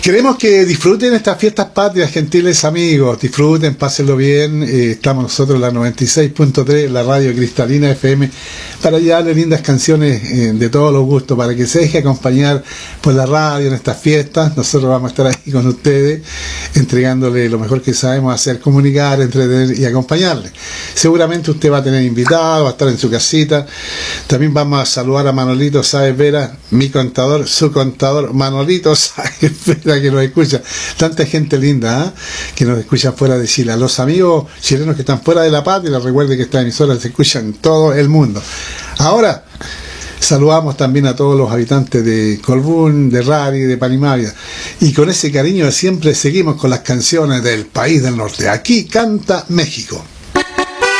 Queremos que disfruten estas fiestas patrias, gentiles amigos. Disfruten, pásenlo bien. Estamos nosotros en la 96.3, la radio cristalina FM, para llevarle lindas canciones de todos los gustos, para que se deje acompañar por la radio en estas fiestas. Nosotros vamos a estar ahí con ustedes, entregándole lo mejor que sabemos hacer, comunicar, entretener y acompañarle. Seguramente usted va a tener invitados, va a estar en su casita. También vamos a saludar a Manolito Sáez Vera, mi contador, su contador, Manolito Sáez Vera, que nos escucha. Tanta gente linda, que nos escucha fuera de Chile. A los amigos chilenos que están fuera de la patria, recuerden que estas emisoras se escuchan en todo el mundo. Ahora saludamos también a todos los habitantes de Colbún, de Rari, de Panimávida. Y con ese cariño de siempre seguimos con las canciones del país del norte. Aquí canta México.